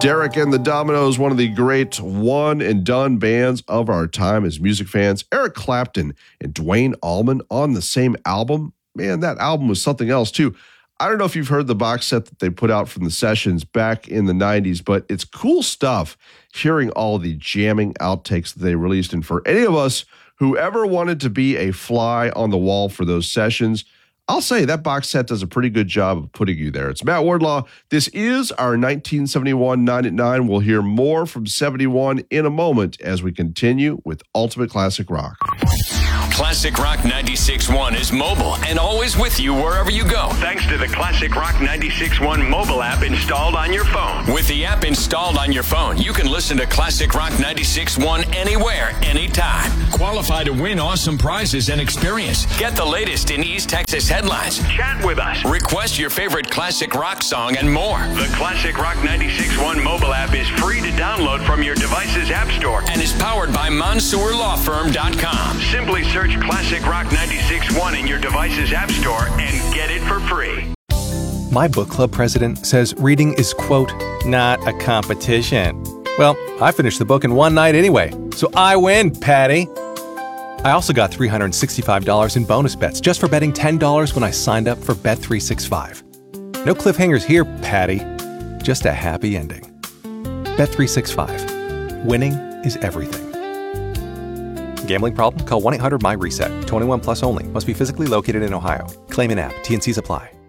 Derek and the Dominoes, one of the great one-and-done bands of our time as music fans. Eric Clapton and Duane Allman on the same album. Man, that album was something else, too. I don't know if you've heard the box set that they put out from the sessions back in the 90s, but it's cool stuff hearing all the jamming outtakes that they released. And for any of us who ever wanted to be a fly on the wall for those sessions, I'll say that box set does a pretty good job of putting you there. It's Matt Wardlaw. This is our 1971 9 at 9. We'll hear more from 71 in a moment as we continue with Ultimate Classic Rock. Classic Rock 96.1 is mobile and always with you wherever you go. Thanks to the Classic Rock 96.1 mobile app installed on your phone. With the app installed on your phone, you can listen to Classic Rock 96.1 anywhere, anytime. Qualify to win awesome prizes and experience. Get the latest in East Texas headlines. Chat with us. Request your favorite classic rock song and more. The Classic Rock 96.1 mobile app is free to download from your device's app store and is powered by MonsourLawFirm.com. Simply search Classic Rock 96.1 in your device's app store and get it for free. My book club president says reading is, quote, not a competition. Well, I finished the book in one night anyway, so I win, Patty. I also got $365 in bonus bets just for betting $10 when I signed up for Bet365. No cliffhangers here, Patty. Just a happy ending. Bet365. Winning is everything. Gambling problem? Call 1-800-MY-RESET. 21 plus only. Must be physically located in Ohio. Claim in app. T&Cs apply.